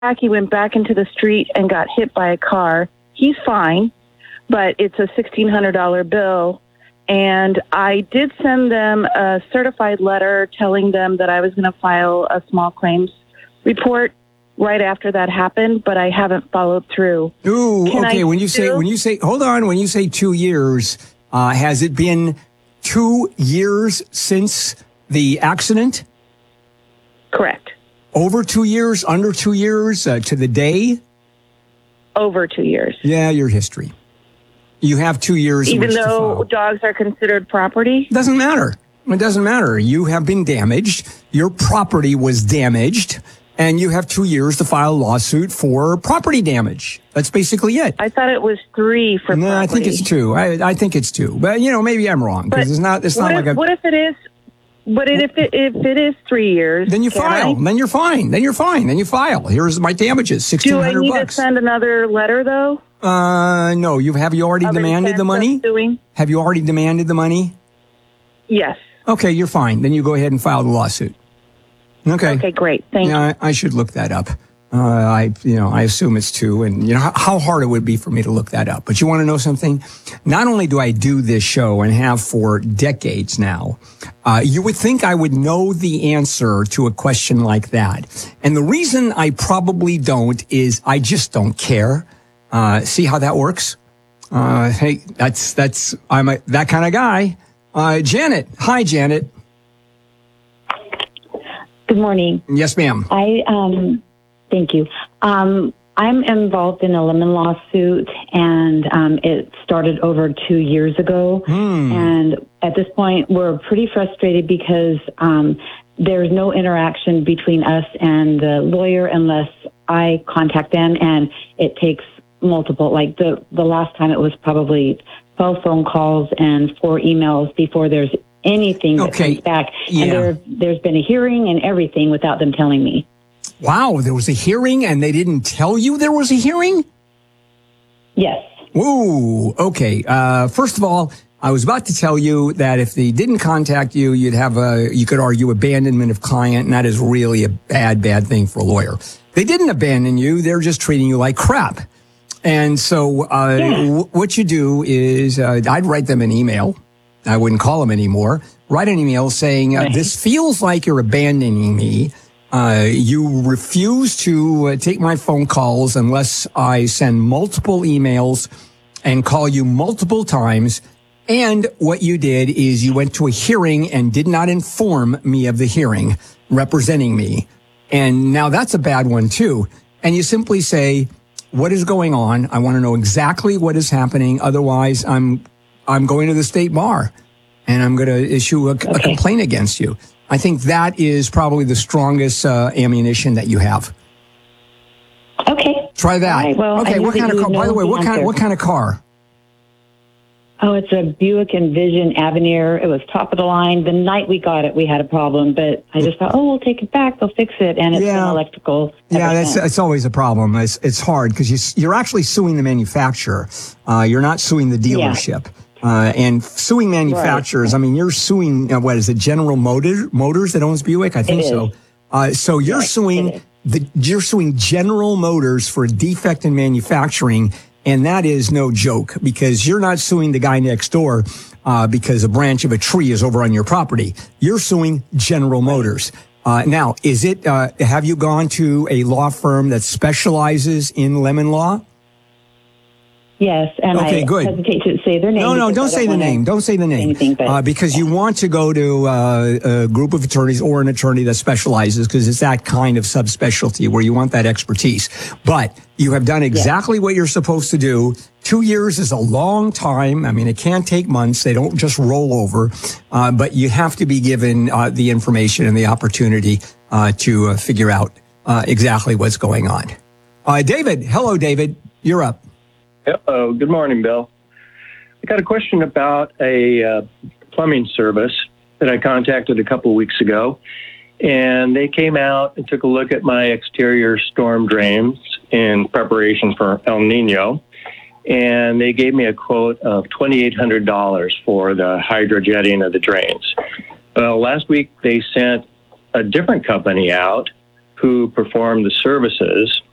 He went back into the street and got hit by a car. He's fine, but it's a $1,600 bill. And I did send them a certified letter telling them that I was going to file a small claims report right after that happened, but I haven't followed through. Ooh, okay. When you say, hold on, when you say 2 years, has it been 2 years since the accident? Correct. Over 2 years, under 2 years, to the day? Over 2 years. Yeah, your history. You have 2 years. Even though dogs are considered property? Doesn't matter. It doesn't matter. You have been damaged. Your property was damaged. And you have 2 years to file a lawsuit for property damage. That's basically it. I thought it was 3 for property. No, I think it's 2. I think it's 2. But, maybe I'm wrong. Because it's not like a... What if it is... But if it is 3 years, then you file. Then you're fine. Then you file. Here's my damages, $1,600. Do I need to send another letter though? No. Have you already demanded the money? Have you already demanded the money? Yes. Okay, you're fine. Then you go ahead and file the lawsuit. Okay. Okay, great. Thank you. I should look that up. I assume it's 2, and how hard it would be for me to look that up. But you want to know something? Not only do I do this show and have for decades now, you would think I would know the answer to a question like that. And the reason I probably don't is I just don't care. See how that works? Hey, I'm that kind of guy. Janet. Hi, Janet. Good morning. Yes, ma'am. Thank you. I'm involved in a lemon lawsuit, and it started over 2 years ago. And at this point, we're pretty frustrated because there's no interaction between us and the lawyer unless I contact them, and it takes multiple. Like the last time, it was probably 12 phone calls and 4 emails before there's anything that comes back. Yeah. And there's been a hearing and everything without them telling me. Wow, there was a hearing and they didn't tell you there was a hearing? Yes. Ooh, okay. First of all, I was about to tell you that if they didn't contact you, you could argue abandonment of client, and that is really a bad thing for a lawyer. They didn't abandon you. They're just treating you like crap. And so what you do is I'd write them an email. I wouldn't call them anymore. Write an email saying, this feels like you're abandoning me. You refuse to take my phone calls unless I send multiple emails and call you multiple times. And what you did is you went to a hearing and did not inform me of the hearing representing me. And now that's a bad one too. And you simply say, what is going on? I want to know exactly what is happening. Otherwise, I'm going to the state bar and I'm going to issue a complaint against you. I think that is probably the strongest ammunition that you have. Okay. Try that. Right, well, okay. What kind of car? By the way, what kind of car? Oh, it's a Buick Envision Avenir. It was top of the line. The night we got it, we had a problem, but I just thought, we'll take it back. They'll fix it, and it's been electrical. Yeah, it's always a problem. It's hard because you're actually suing the manufacturer. You're not suing the dealership. Yeah. And suing manufacturers, right. I mean, you're suing, what is it, General Motors that owns Buick? I think so. So you're suing General Motors for a defect in manufacturing, and that is no joke because you're not suing the guy next door because a branch of a tree is over on your property. You're suing General Motors. Now, have you gone to a law firm that specializes in lemon law? Yes, and I hesitate to say their name. No, don't say the name. Don't say the name. Because you want to go to a group of attorneys or an attorney that specializes because it's that kind of subspecialty where you want that expertise. But you have done exactly what you're supposed to do. 2 years is a long time. I mean, it can take months. They don't just roll over. But you have to be given the information and the opportunity to figure out exactly what's going on. David. Hello, David. You're up. Hello. Good morning, Bill. I got a question about a plumbing service that I contacted a couple weeks ago, and they came out and took a look at my exterior storm drains in preparation for El Nino, and they gave me a quote of $2,800 for the hydrojetting of the drains. Well, last week they sent a different company out who performed the services,